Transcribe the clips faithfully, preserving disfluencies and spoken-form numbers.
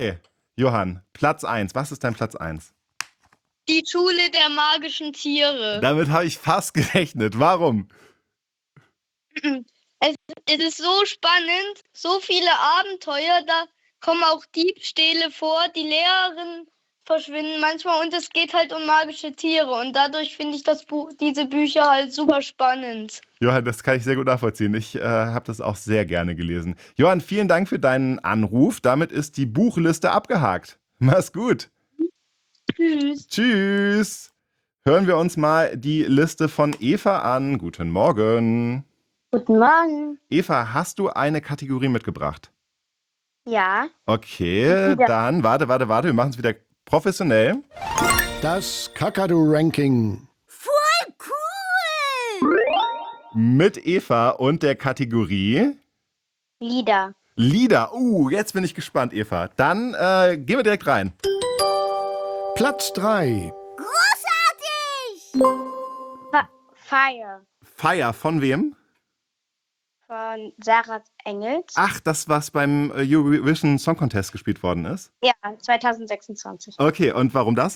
Okay. Johann, Platz eins. Was ist dein Platz eins? Die Schule der magischen Tiere. Damit habe ich fast gerechnet. Warum? Es, es ist so spannend, so viele Abenteuer, da kommen auch Diebstähle vor, die Lehrerin verschwinden manchmal und es geht halt um magische Tiere und dadurch finde ich das Buch, diese Bücher halt super spannend. Johann, das kann ich sehr gut nachvollziehen. Ich äh, habe das auch sehr gerne gelesen. Johann, vielen Dank für deinen Anruf. Damit ist die Buchliste abgehakt. Mach's gut. Tschüss. Tschüss. Hören wir uns mal die Liste von Eva an. Guten Morgen. Guten Morgen. Eva, hast du eine Kategorie mitgebracht? Ja. Okay, Ja. dann warte, warte, warte. Wir machen es wieder professionell. Das Kakadu-Ranking. Voll cool! Mit Eva und der Kategorie Lieder. Lieder. Uh, jetzt bin ich gespannt, Eva. Dann äh, gehen wir direkt rein. Platz drei. Großartig! Fa- Fire Fire von wem? von Sarah Engels. Ach, das, was beim äh, Eurovision Song Contest gespielt worden ist. Ja, zwanzig sechsundzwanzig. Okay, und warum das?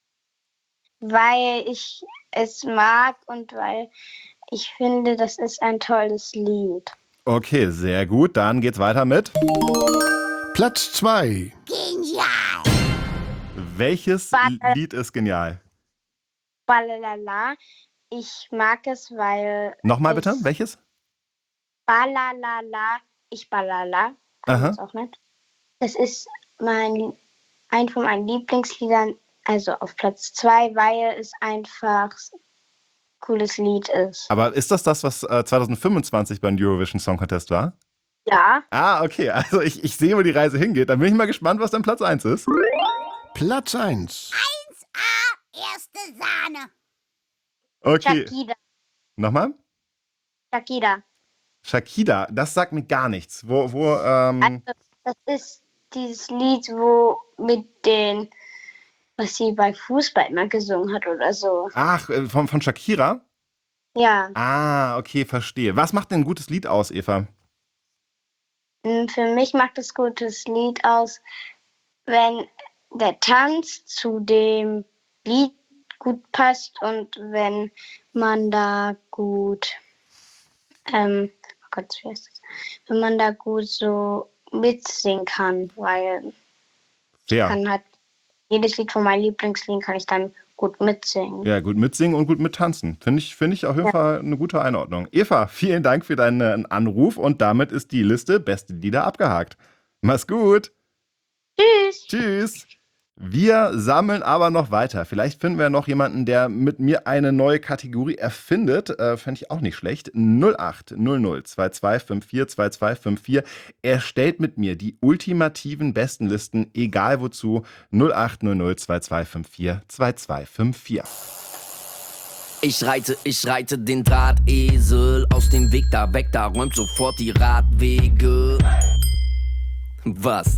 Weil ich es mag und weil ich finde, das ist ein tolles Lied. Okay, sehr gut. Dann geht's weiter mit. Platz zwei. Genial! Welches Warte. Lied ist genial? Balalala. Ich mag es, weil Nochmal es bitte, welches? Balalala. Ich balala. Kann Aha. man das auch nicht. Das ist mein, ein von meinen Lieblingsliedern, also auf Platz zwei, weil es einfach ein cooles Lied ist. Aber ist das das, was äh, zwanzig fünfundzwanzig beim Eurovision Song Contest war? Ja. Ah, okay. Also ich, ich sehe, wo die Reise hingeht. Dann bin ich mal gespannt, was dein Platz eins ist. Platz eins. eins A, erste Sahne. Okay. Shakira. Nochmal? Shakira. Shakira, das sagt mir gar nichts. Wo, wo, ähm, Also, das ist dieses Lied, wo mit den, was sie bei Fußball immer gesungen hat oder so. ach, äh, von, von Shakira? Ja. Ah, okay, verstehe. Was macht denn ein gutes Lied aus, Eva? Mm, Für mich macht das gutes Lied aus, wenn der Tanz zu dem Lied gut passt und wenn man da gut, ähm, oh Gott, wie heißt das? Wenn man da gut so mitsingen kann, weil ich Ja. kann halt jedes Lied von meinen Lieblingsliedern kann ich dann gut mitsingen. Ja, gut mitsingen und gut mittanzen. Finde ich, finde ich auf jeden Ja. Fall eine gute Einordnung. Eva, vielen Dank für deinen Anruf und damit ist die Liste beste Lieder abgehakt. Mach's gut. Tschüss! Tschüss. Wir sammeln aber noch weiter. Vielleicht finden wir noch jemanden, der mit mir eine neue Kategorie erfindet. Äh, Fände ich auch nicht schlecht. null acht null null zwei zwei fünf vier zwei zwei fünf vier. Erstellt mit mir die ultimativen Bestenlisten, egal wozu. null acht null null zwei zwei fünf vier zwei zwei fünf vier. Ich reite, ich reite den Drahtesel aus dem Weg da weg, da räumt sofort die Radwege. Was?